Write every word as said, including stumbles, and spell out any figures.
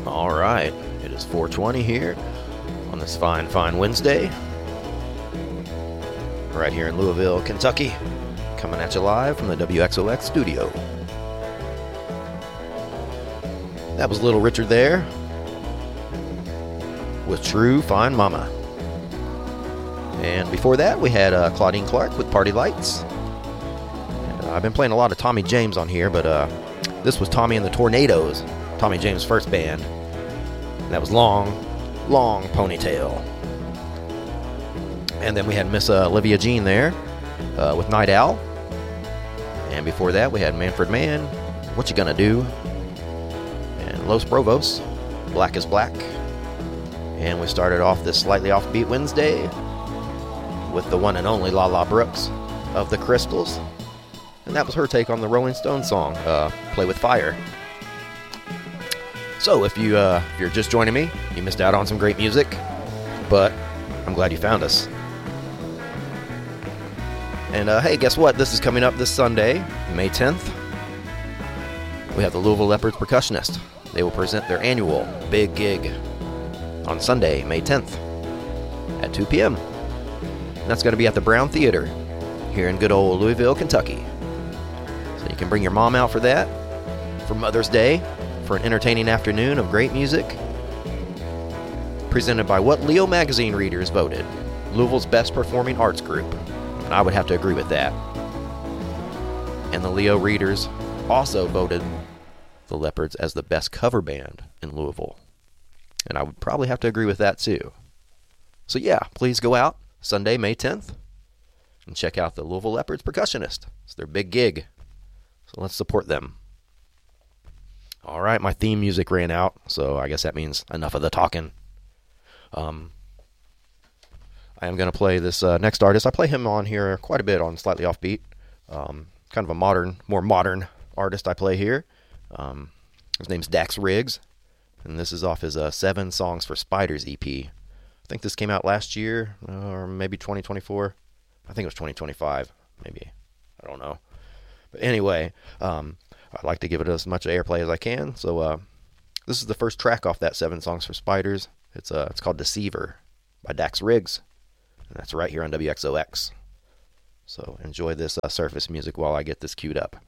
All right, it is four twenty here on this fine, fine Wednesday. Right here in Louisville, Kentucky, coming at you live from the W X O X studio. That was Little Richard there with True Fine Mama. And before that, we had uh, Claudine Clark with Party Lights. And, uh, I've been playing a lot of Tommy James on here, but uh, this was Tommy and the Tornadoes, Tommy James' first band. And that was Long, Long Ponytail. And then we had Miss uh, Olivia Jean there uh, with Night Owl. And before that, we had Manfred Mann, What You Gonna Do? And Los Provos, Black is Black. And we started off this slightly offbeat Wednesday with the one and only Lala Brooks of the Crystals. And that was her take on the Rolling Stones song, uh, Play with Fire. So if, you, uh, if you're just joining me, you missed out on some great music, but I'm glad you found us. And uh, hey, guess what? This is coming up this Sunday, May tenth. We have the Louisville Leopards percussionist. They will present their annual big gig on Sunday, May tenth at two p.m. And that's going to be at the Brown Theater here in good old Louisville, Kentucky. So you can bring your mom out for that, for Mother's Day, for an entertaining afternoon of great music, presented by what Leo magazine readers voted Louisville's best performing arts group. And I would have to agree with that. And the Leo readers also voted the Leopards as the best cover band in Louisville. And I would probably have to agree with that too. So yeah, please go out Sunday, May tenth, and check out the Louisville Leopards percussionist. It's their big gig. So let's support them. All right, my theme music ran out, so I guess that means enough of the talking. Um, I am going to play this uh, next artist. I play him on here quite a bit on Slightly Offbeat. Um, kind of a modern, more modern artist I play here. Um, his name's Dax Riggs, and this is off his uh, Seven Songs for Spiders E P. I think this came out last year, or maybe twenty twenty-four. I think it was twenty twenty-five, maybe. I don't know. But anyway, um, I like to give it as much airplay as I can. So uh, this is the first track off that Seven Songs for Spiders. It's uh, it's called Deceiver by Dax Riggs. And that's right here on W X O X. So enjoy this uh, surface music while I get this queued up.